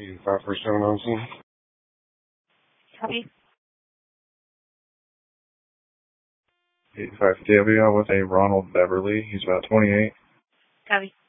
547 on scene. Copy. 85 Davia with a Ronald Beverly. He's about 28. Copy.